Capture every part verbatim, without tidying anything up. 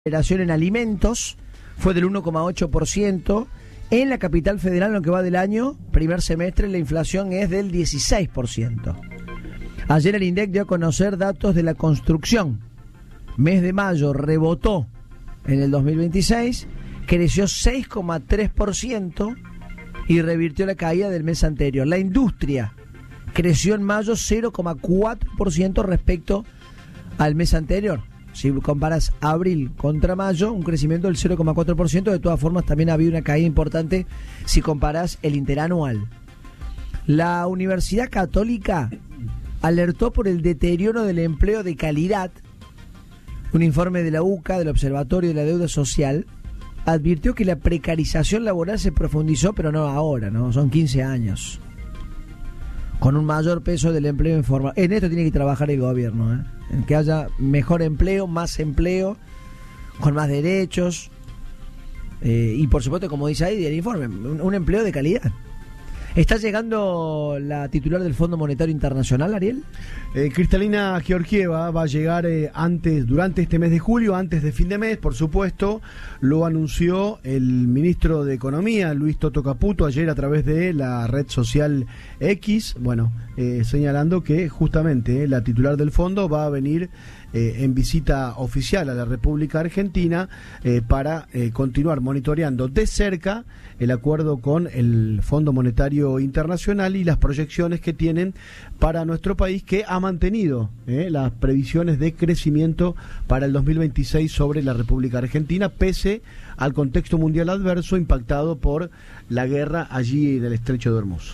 Generación en alimentos fue del uno coma ocho por ciento. En la capital federal, en lo que va del año, primer semestre, la inflación es del dieciséis por ciento. Ayer el INDEC dio a conocer datos de la construcción. Mes de mayo rebotó en el dos mil veintiséis, creció seis coma tres por ciento y revirtió la caída del mes anterior. La industria creció en mayo cero coma cuatro por ciento respecto al mes anterior. Si comparas abril contra mayo, un crecimiento del cero coma cuatro por ciento. De todas formas, también ha habido una caída importante si comparas el interanual. La Universidad Católica alertó por el deterioro del empleo de calidad. Un informe de la U C A, del Observatorio de la Deuda Social, advirtió que la precarización laboral se profundizó, pero no ahora, ¿no? Son quince años. Con un mayor peso del empleo informal. En esto tiene que trabajar el gobierno, ¿eh? En que haya mejor empleo, más empleo, con más derechos. Eh, y por supuesto, como dice ahí el informe, un, un empleo de calidad. ¿Está llegando la titular del Fondo Monetario Internacional, Ariel? Eh, Cristalina Georgieva va a llegar eh, antes, durante este mes de julio, antes de fin de mes, por supuesto. Lo anunció el ministro de Economía, Luis Toto Caputo, ayer a través de la red social X, bueno, eh, señalando que justamente eh, la titular del fondo va a venir Eh, en visita oficial a la República Argentina eh, para eh, continuar monitoreando de cerca el acuerdo con el Fondo Monetario Internacional y las proyecciones que tienen para nuestro país, que ha mantenido eh, las previsiones de crecimiento para el dos mil veintiséis sobre la República Argentina, pese al contexto mundial adverso impactado por la guerra allí del Estrecho de Hormuz.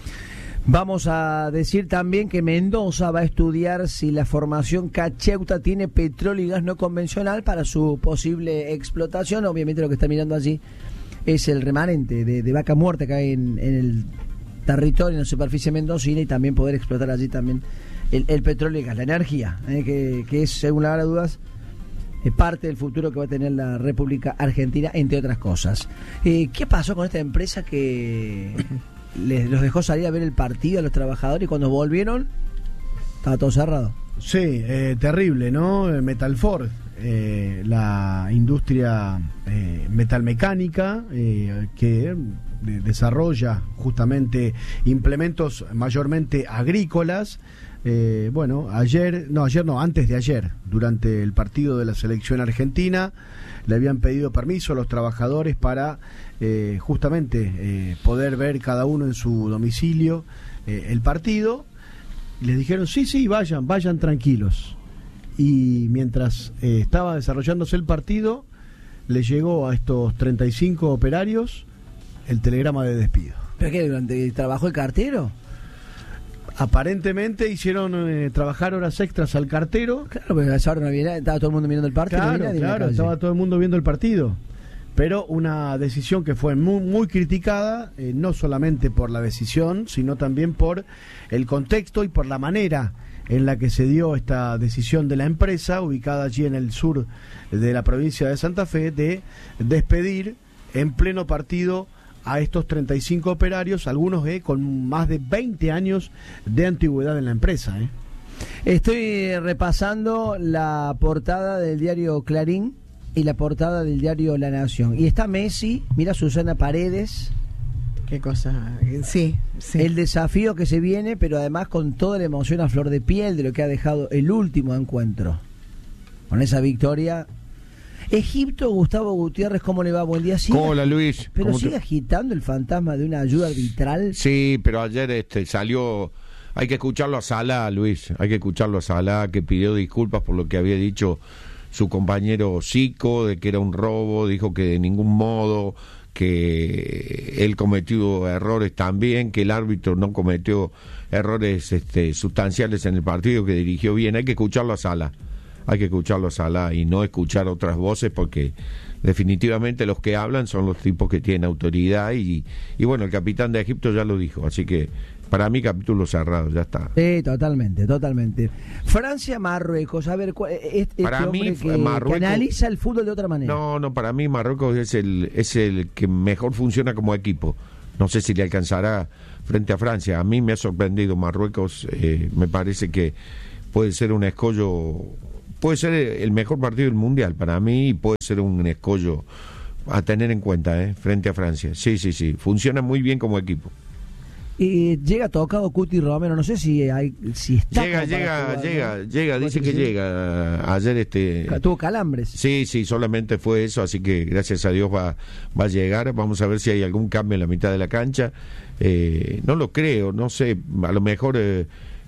Vamos a decir también que Mendoza va a estudiar si la formación Cacheuta tiene petróleo y gas no convencional para su posible explotación. Obviamente lo que está mirando allí es el remanente de, de vaca muerta que hay en, en el territorio, en la superficie mendocina, y también poder explotar allí también el, el petróleo y gas, la energía, eh, que, que es, según la dudas, eh, parte del futuro que va a tener la República Argentina, entre otras cosas. Eh, ¿Qué pasó con esta empresa que les los dejó salir a ver el partido a los trabajadores y cuando volvieron estaba todo cerrado? Sí, eh, terrible, ¿no? Metalfor, eh, la industria eh, metalmecánica eh, que de, desarrolla justamente implementos mayormente agrícolas. Eh, bueno, ayer, no, ayer no, antes de ayer, durante el partido de la selección argentina, le habían pedido permiso a los trabajadores para eh, justamente eh, poder ver cada uno en su domicilio eh, el partido. Les dijeron, sí, sí, vayan, vayan tranquilos. Y mientras eh, estaba desarrollándose el partido, les llegó a estos treinta y cinco operarios el telegrama de despido. ¿Pero qué? ¿Durante trabajó el cartero? Aparentemente hicieron eh, trabajar horas extras al cartero. Claro, porque a esa hora no había, estaba todo el mundo mirando el partido. Claro, no claro, estaba todo el mundo viendo el partido. Pero una decisión que fue muy, muy criticada, eh, no solamente por la decisión, sino también por el contexto y por la manera en la que se dio esta decisión de la empresa, ubicada allí en el sur de la provincia de Santa Fe, de despedir en pleno partido a estos treinta y cinco operarios, algunos eh, con más de veinte años de antigüedad en la empresa. Eh. Estoy repasando la portada del diario Clarín y la portada del diario La Nación. Y está Messi, mira Susana Paredes. Qué cosa, sí, sí. El desafío que se viene, pero además con toda la emoción a flor de piel de lo que ha dejado el último encuentro. Con esa victoria. Egipto, Gustavo Gutiérrez, ¿cómo le va? Buen día. ¿Sigue? Hola, Luis. ¿Pero sigue te... agitando el fantasma de una ayuda arbitral? Sí, pero ayer este salió... Hay que escucharlo a Salah, Luis. Hay que escucharlo a Salah, que pidió disculpas por lo que había dicho su compañero Zico, de que era un robo. Dijo que de ningún modo, que él cometió errores también, que el árbitro no cometió errores este, sustanciales en el partido, que dirigió bien. Hay que escucharlo a Salah. Hay que escucarlo a Salah y no escuchar otras voces, porque definitivamente los que hablan son los tipos que tienen autoridad y, y bueno, el capitán de Egipto ya lo dijo, así que para mí capítulo cerrado, ya está. Sí, totalmente, totalmente. Francia-Marruecos, a ver, este para mí, que, Marruecos, que analiza el fútbol de otra manera. No, no, para mí Marruecos es el, es el que mejor funciona como equipo. No sé si le alcanzará frente a Francia. A mí me ha sorprendido Marruecos, eh, me parece que puede ser un escollo puede ser el mejor partido del Mundial para mí y puede ser un escollo a tener en cuenta, ¿eh? Frente a Francia. Sí, sí, sí, funciona muy bien como equipo. Y llega tocado Cuti Romero, no sé si hay, si está llega, llega, jugar, llega, ¿no? llega, dice que sí? llega. Ayer este tuvo calambres. Sí, sí, solamente fue eso, así que gracias a Dios va, va a llegar. Vamos a ver si hay algún cambio en la mitad de la cancha. Eh, no lo creo, no sé, a lo mejor, eh,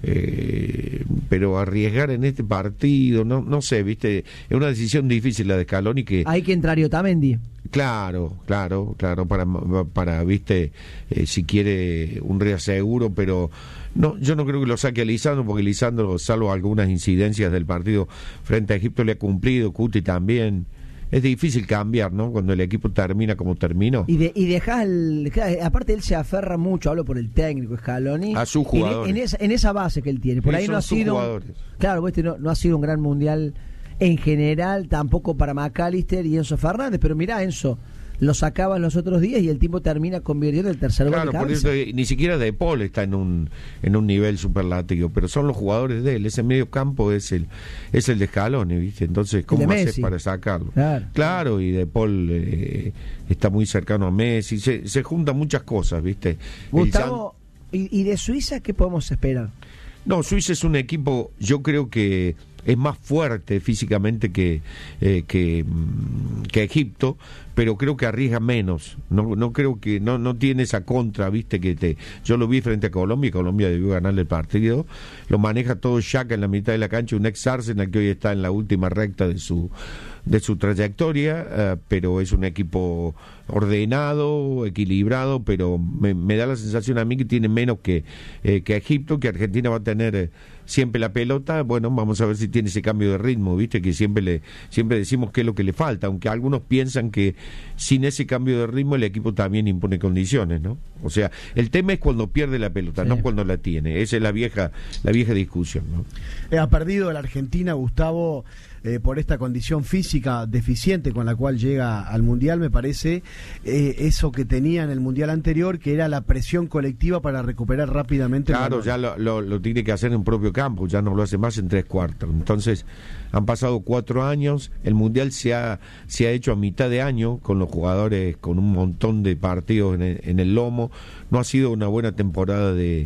eh, pero arriesgar en este partido, no, no sé, viste, es una decisión difícil la de Scaloni que. Hay que entrar Otamendi. Claro, claro, claro, para, para viste, eh, si quiere un reaseguro, pero no, yo no creo que lo saque a Lisandro, porque Lisandro, salvo algunas incidencias del partido frente a Egipto, le ha cumplido, Cuti también. Es difícil cambiar, ¿no? Cuando el equipo termina como terminó. Y, de, y dejas el... Aparte él se aferra mucho, hablo por el técnico, Scaloni. A sus jugadores. En, en, esa, en esa base que él tiene. Por sí, ahí no ha sido... Jugadores. Claro, este no, no ha sido un gran mundial en general, tampoco para McAllister y Enzo Fernández, pero mirá, Enzo, lo sacaban los otros días y el tipo termina convirtiendo el tercer gol claro, de cabeza. Por eso, ni siquiera De Paul está en un en un nivel superlativo, pero son los jugadores de él, ese medio campo es el es el de Scaloni, ¿viste? Entonces, ¿cómo haces para sacarlo? Claro, claro y De Paul eh, está muy cercano a Messi, se, se juntan muchas cosas, ¿viste? Gustavo, San... ¿y, ¿y de Suiza qué podemos esperar? No, Suiza es un equipo, yo creo que es más fuerte físicamente que, eh, que, que Egipto, pero creo que arriesga menos. No, no creo que no, no tiene esa contra, viste que te. Yo lo vi frente a Colombia y Colombia debió ganarle el partido. Lo maneja todo Xhaka en la mitad de la cancha, un ex Arsenal que hoy está en la última recta de su de su trayectoria, uh, pero es un equipo ordenado, equilibrado, pero me, me da la sensación a mí que tiene menos que, eh, que Egipto, que Argentina va a tener eh, siempre la pelota. Bueno, vamos a ver si tiene ese cambio de ritmo, viste que siempre le siempre decimos que es lo que le falta, aunque algunos piensan que sin ese cambio de ritmo el equipo también impone condiciones, ¿no? O sea, el tema es cuando pierde la pelota, sí. no cuando la tiene. Esa es la vieja la vieja discusión, ¿no? Eh, ha perdido la Argentina, Gustavo, eh, por esta condición física deficiente con la cual llega al Mundial, me parece, eh, eso que tenía en el Mundial anterior, que era la presión colectiva para recuperar rápidamente. Claro, ya lo, lo, lo tiene que hacer en propio campo, ya no lo hace más en tres cuartos. Entonces, han pasado cuatro años, el Mundial se ha, se ha hecho a mitad de año, con los jugadores con un montón de partidos en el, en el lomo. No ha sido una buena temporada de,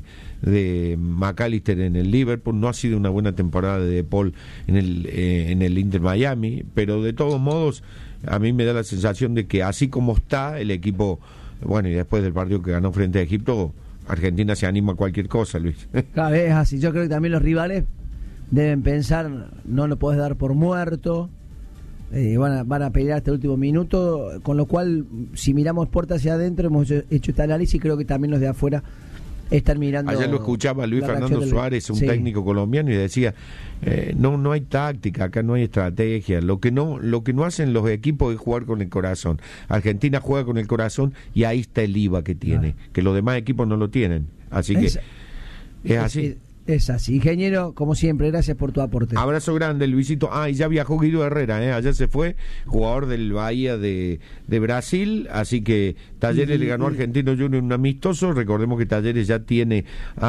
de McAllister en el Liverpool, no ha sido una buena temporada de De Paul en el, eh, en el Inter Miami, pero de todos modos, a mí me da la sensación de que así como está el equipo, bueno, y después del partido que ganó frente a Egipto, Argentina se anima a cualquier cosa, Luis. Claro, es así. Yo creo que también los rivales deben pensar, no lo podés dar por muerto, eh, van, a, van a pelear hasta el último minuto, con lo cual, si miramos puertas hacia adentro, hemos hecho esta análisis y creo que también los de afuera están mirando. Ayer lo escuchaba Luis Fernando Suárez, un sí. técnico colombiano, y decía, eh, no no hay táctica, acá no hay estrategia, lo que no lo que no hacen los equipos es jugar con el corazón. Argentina juega con el corazón y ahí está el I V A que tiene, ah. que los demás equipos no lo tienen, así que es, es así. Es, Es así. Ingeniero, como siempre, gracias por tu aporte. Abrazo grande, Luisito. Ah, y ya viajó Guido Herrera, ¿eh? Ayer se fue, jugador del Bahía de, de Brasil, así que Talleres y, le ganó a Argentino Junior en un amistoso. Recordemos que Talleres ya tiene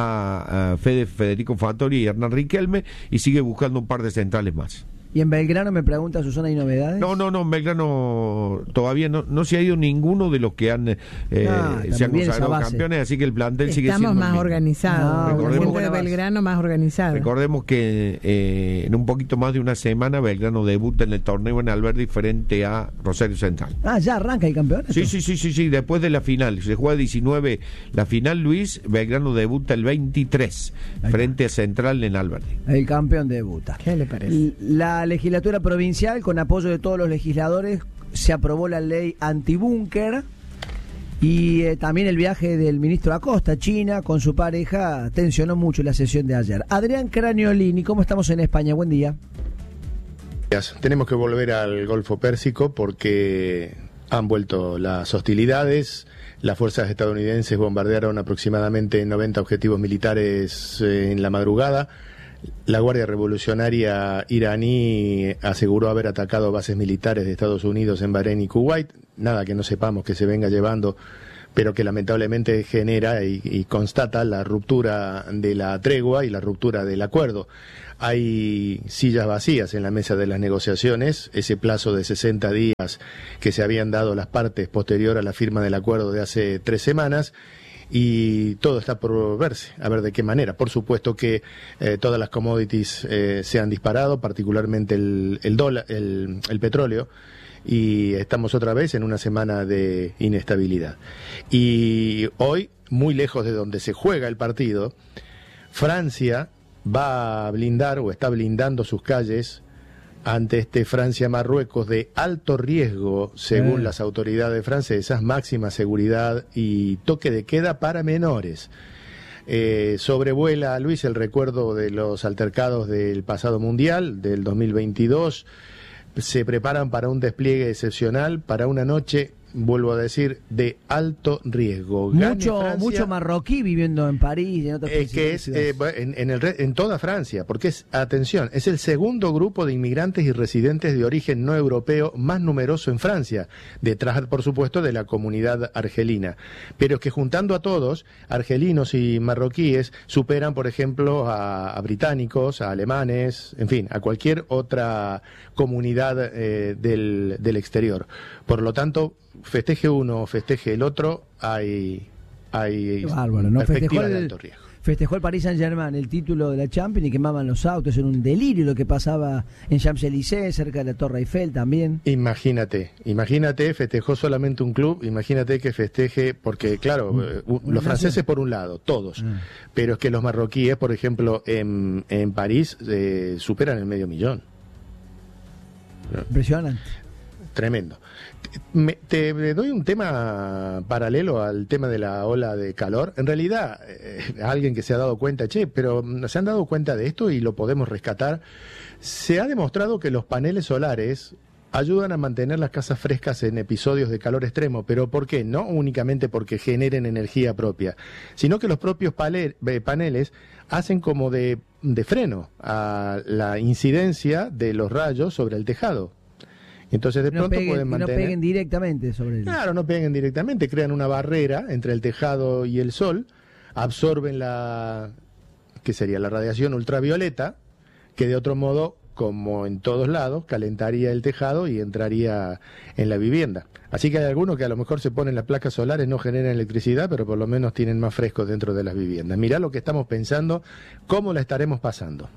a, a Fede Federico Fattori y Hernán Riquelme, y sigue buscando un par de centrales más. ¿Y en Belgrano, me pregunta Susana, hay novedades? No, no, no, en Belgrano todavía no, no se ha ido ninguno de los que han eh, ah, se han consagrado campeones, así que el plantel sigue siendo Estamos más organizados, no, el gente de Belgrano más organizado. Recordemos que eh, en un poquito más de una semana Belgrano debuta en el torneo en Alberdi frente a Rosario Central. Ah, ya arranca el campeonato. Sí, sí, sí, sí, sí, después de la final, se juega diecinueve la final, Luis, Belgrano debuta el veintitrés Ahí frente va. a Central en Alberdi. El campeón debuta. ¿Qué le parece? La legislatura provincial, con apoyo de todos los legisladores, se aprobó la ley antibúnker y eh, también el viaje del ministro Acosta a China con su pareja tensionó mucho la sesión de ayer. Adrián Craniolini, ¿cómo estamos en España? Buen día. Tenemos que volver al Golfo Pérsico porque han vuelto las hostilidades. Las fuerzas estadounidenses bombardearon aproximadamente noventa objetivos militares eh, en la madrugada. La Guardia Revolucionaria iraní aseguró haber atacado bases militares de Estados Unidos en Bahrein y Kuwait. Nada que no sepamos que se venga llevando pero que lamentablemente genera y, y constata la ruptura de la tregua y la ruptura del acuerdo. Hay sillas vacías en la mesa de las negociaciones, ese plazo de sesenta días que se habían dado las partes posterior a la firma del acuerdo de hace tres semanas, y todo está por verse, a ver de qué manera. Por supuesto que eh, todas las commodities eh, se han disparado, particularmente el, el dólar, el, el petróleo, y estamos otra vez en una semana de inestabilidad. Y hoy, muy lejos de donde se juega el partido, Francia va a blindar o está blindando sus calles ante este Francia-Marruecos de alto riesgo, según eh. las autoridades francesas, máxima seguridad y toque de queda para menores. Eh, sobrevuela, Luis, el recuerdo de los altercados del pasado Mundial, del dos mil veintidós. Se preparan para un despliegue excepcional, para una noche, vuelvo a decir, de alto riesgo. Mucho, Francia, mucho marroquí viviendo en París y en otras eh, que es eh, en, en, el, en toda Francia, porque es, atención, es el segundo grupo de inmigrantes y residentes de origen no europeo más numeroso en Francia, detrás, por supuesto, de la comunidad argelina. Pero es que juntando a todos, argelinos y marroquíes superan, por ejemplo, a, a británicos, a alemanes, en fin, a cualquier otra comunidad eh, del, del exterior. Por lo tanto, festeje uno, festeje el otro, hay, hay bárbaro, ¿no? perspectiva festejó de el, alto riesgo. Festejó el Paris Saint-Germain el título de la Champions y quemaban los autos, era un delirio lo que pasaba en Champs-Élysées, cerca de la Torre Eiffel también. Imagínate, imagínate, festejó solamente un club, imagínate que festeje, porque claro, mm. los franceses por un lado, todos, mm. pero es que los marroquíes, por ejemplo, en, en París eh, superan el medio millón. Impresionante. Tremendo. Me, te doy un tema paralelo al tema de la ola de calor. En realidad, eh, alguien que se ha dado cuenta, che, pero se han dado cuenta de esto y lo podemos rescatar. Se ha demostrado que los paneles solares ayudan a mantener las casas frescas en episodios de calor extremo, pero ¿por qué? No únicamente porque generen energía propia, sino que los propios pale, paneles hacen como de, de freno a la incidencia de los rayos sobre el tejado. Entonces de no pronto peguen, pueden mantener... no peguen directamente sobre el... Claro, no peguen directamente, crean una barrera entre el tejado y el sol, absorben la... ¿qué sería? La radiación ultravioleta, que de otro modo, como en todos lados, calentaría el tejado y entraría en la vivienda. Así que hay algunos que a lo mejor se ponen las placas solares, no generan electricidad, pero por lo menos tienen más fresco dentro de las viviendas. Mirá lo que estamos pensando, cómo la estaremos pasando.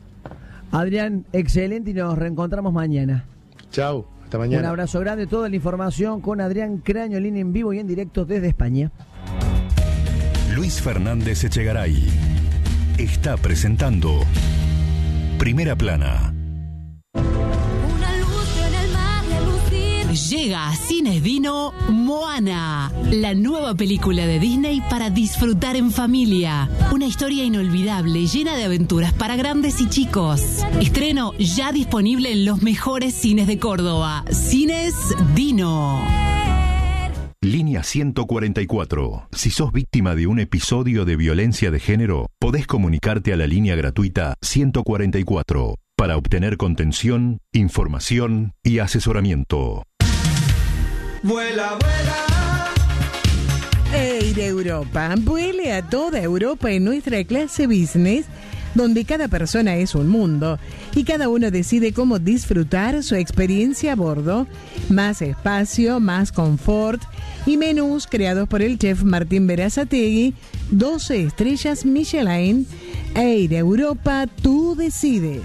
Adrián, excelente, y nos reencontramos mañana. Chau, hasta mañana. Un abrazo grande, toda la información con Adrián Crañolín en vivo y en directo desde España. Luis Fernández Echegaray está presentando Primera Plana. Llega a Cines Dino Moana, la nueva película de Disney para disfrutar en familia. Una historia inolvidable, llena de aventuras para grandes y chicos. Estreno ya disponible en los mejores cines de Córdoba. Cines Dino. Línea ciento cuarenta y cuatro. Si sos víctima de un episodio de violencia de género, podés comunicarte a la línea gratuita ciento cuarenta y cuatro para obtener contención, información y asesoramiento. Vuela, vuela. Air Europa. Vuele a toda Europa en nuestra clase business, donde cada persona es un mundo y cada uno decide cómo disfrutar su experiencia a bordo. Más espacio, más confort y menús creados por el chef Martín Berazategui, doce estrellas Michelin. Air Europa, tú decides.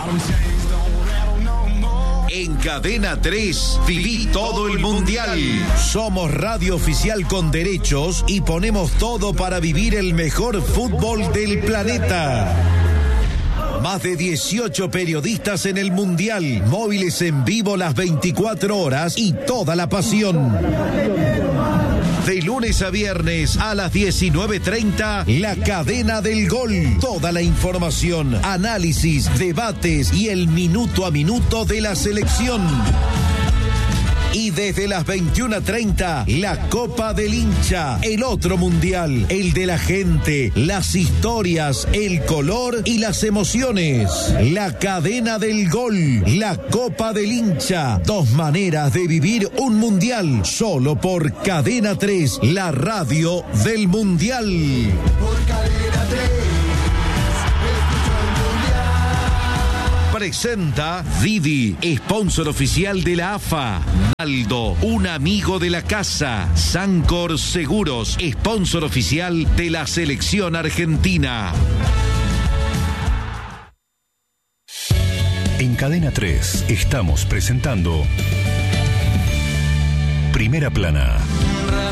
En Cadena tres, viví todo el Mundial. Somos radio oficial con derechos y ponemos todo para vivir el mejor fútbol del planeta. Más de dieciocho periodistas en el Mundial, móviles en vivo las veinticuatro horas y toda la pasión. De lunes a viernes a las diecinueve treinta, La Cadena del Gol. Toda la información, análisis, debates y el minuto a minuto de la selección. Y Desde las veintiuna treinta, la Copa del Hincha, el otro mundial, el de la gente, las historias, el color y las emociones. La cadena del gol, la Copa del Hincha, dos maneras de vivir un mundial, solo por Cadena tres, la radio del mundial. Por Cadena tres. Presenta Didi, sponsor oficial de la A F A. Naldo, un amigo de la casa. Sancor Seguros, sponsor oficial de la selección argentina. En Cadena tres estamos presentando Primera Plana.